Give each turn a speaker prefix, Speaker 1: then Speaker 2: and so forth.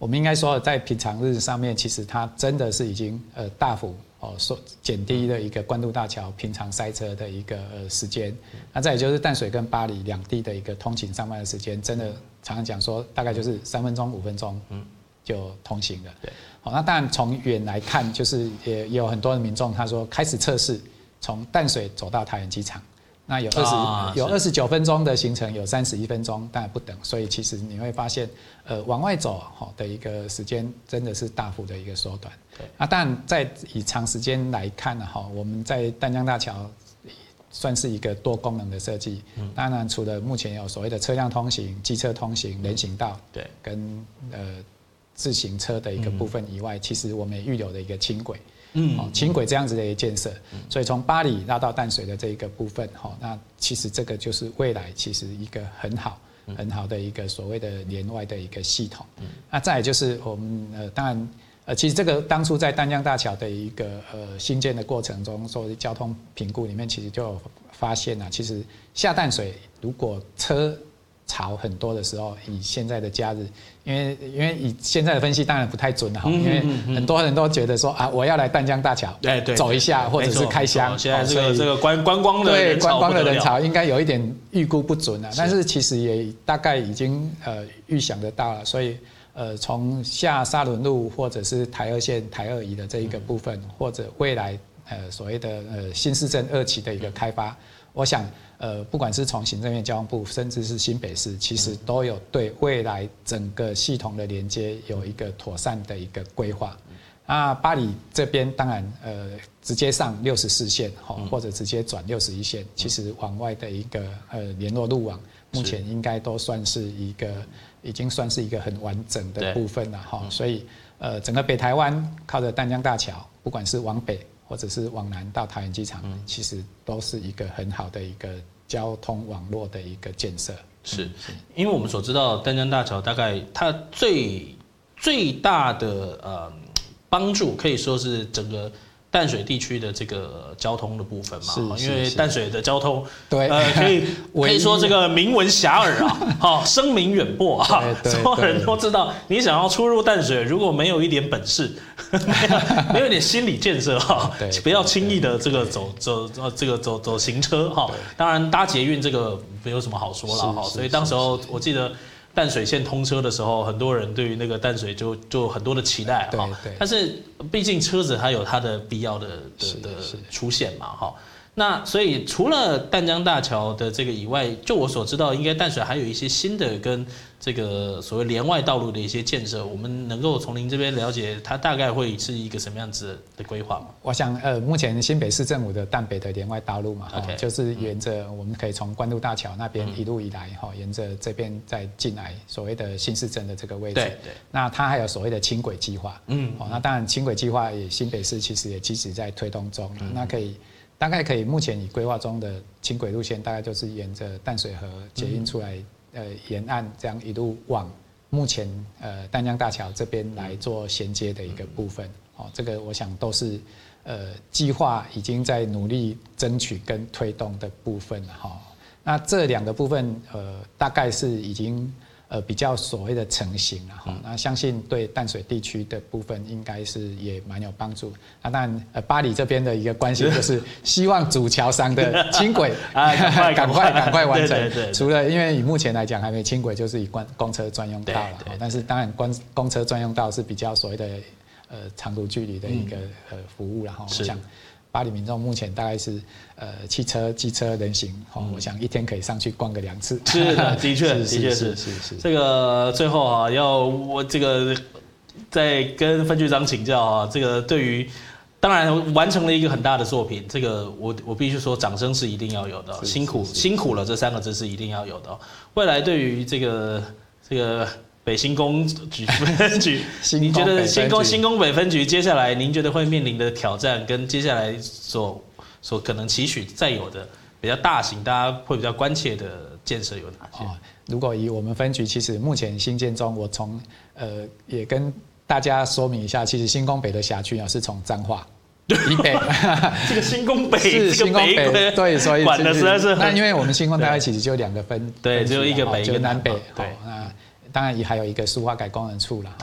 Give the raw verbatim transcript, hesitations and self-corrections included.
Speaker 1: 我们应该说在平常日上面，其实它真的是已经呃大幅哦说减低了一个关渡大桥平常塞车的一个呃时间。那再也就是淡水跟八里两地的一个通勤上班的时间，真的常常讲说大概就是三分钟五分钟就通行了。对，好，那当然从远来看，就是也也有很多的民众他说开始测试从淡水走到桃园机场。那有二十、啊、有二十九分钟的行程，有三十一分钟，当然不等，所以其实你会发现，呃，往外走的一个时间真的是大幅的一个缩短。对，啊，当然在以长时间来看呢，哈，我们在淡江大桥算是一个多功能的设计。嗯，当然除了目前有所谓的车辆通行、机车通行、人行道，对，跟呃自行车的一个部分以外，嗯、其实我们也预留了一个轻轨。嗯，轻轨这样子的一个建设，所以从八里拉到淡水的这一个部分，哈，那其实这个就是未来其实一个很好、很好的一个所谓的连外的一个系统。那再来就是我们呃，当然呃，其实这个当初在淡江大桥的一个呃新建的过程中，所谓交通评估里面，其实就有发现啊，其实下淡水如果车潮很多的时候，以现在的假日，因为因为以现在的分析当然不太准了哈，因为很多人都觉得说啊，我要来淡江大桥，对对，走一下或者是开箱，
Speaker 2: 现在这个这个观观光的
Speaker 1: 对观光的人潮应该有一点预估不准了，但是其实也大概已经呃预想得到了，所以呃从下沙仑路或者是台二线台二乙的这一个部分，或者未来呃所谓的呃新市镇二期的一个开发，我想。呃，不管是从行政院交通部，甚至是新北市，其实都有对未来整个系统的连接有一个妥善的一个规划。那八里这边当然，呃，直接上六十四线，或者直接转六十一线，其实往外的一个呃联络路网，目前应该都算是一个，已经算是一个很完整的部分了哈。所以，呃，整个北台湾靠着淡江大桥，不管是往北。或者是往南到桃园机场，嗯、其实都是一个很好的一个交通网络的一个建设。
Speaker 2: 是，因为我们所知道淡江大桥大概它最最大的呃帮助，可以说是整个淡水地区的这个交通的部分嘛，因为淡水的交通，对，呃，可以可以说这个名闻遐迩啊，好，声名远播啊，所有人都知道，你想要出入淡水，如果没有一点本事，没有没有一点心理建设哈，不要轻易的这个走走呃这个走走行车哈，当然搭捷运这个没有什么好说了哈，所以当时候我记得。淡水线通车的时候，很多人对于那个淡水就就很多的期待哈，但是毕竟车子它有它的必要的的的出现嘛哈。那所以除了淡江大桥的这个以外，就我所知道，应该淡水还有一些新的跟这个所谓连外道路的一些建设，我们能够从您这边了解，它大概会是一个什么样子的规划吗？
Speaker 1: 我想，呃，目前新北市政府的淡北的连外道路嘛， okay, 就是沿着我们可以从关渡大桥那边一路以来哈，沿着这边再进来所谓的新市镇的这个位置。对对。那它还有所谓的轻轨计划，嗯，哦，那当然轻轨计划也新北市其实也积极在推动中，嗯、那可以。大概可以，目前已规划中的轻轨路线，大概就是沿着淡水河捷运出来，呃，沿岸这样一路往目前呃淡江大桥这边来做衔接的一个部分。哦，这个我想都是呃计划已经在努力争取跟推动的部分了哈。那这两个部分呃大概是已经呃比较所谓的成型了哈。那相信对淡水地区的部分应该是也蛮有帮助。那当然呃巴黎这边的一个关心就是希望主桥上的轻轨啊赶快赶快赶快完成。对对对对，除了因为以目前来讲还没轻轨就是以公车专用道了，但是当然公公车专用道是比较所谓的呃长途距离的一个呃服务，然后我想。巴黎民众目前大概是呃汽车、机车、人行，哦，嗯、我想一天可以上去逛个两次。
Speaker 2: 是的，的确，的确是是是。这个最后啊，要我这个再跟分局长请教啊，这个对于当然完成了一个很大的作品，这个我我必须说掌声是一定要有的，辛苦辛苦了这三个字是一定要有的。未来对于这个这个。北新工局分局，你觉得新工新工北分局接下来您觉得会面临的挑战，跟接下来所所可能期许再有的比较大型，大家会比较关切的建设有哪些？哦，
Speaker 1: 如果以我们分局，其实目前新建中，我从呃也跟大家说明一下，其实新工北的辖区啊是从彰化。以北，
Speaker 2: 这个新工北
Speaker 1: 是新工北，对，所以
Speaker 2: 管的实在是
Speaker 1: 那因为我们新工大概其实就两个分，
Speaker 2: 对，只有一个北一个
Speaker 1: 南北，
Speaker 2: 对，
Speaker 1: 那。当然也还有一个苏花改工人处啦，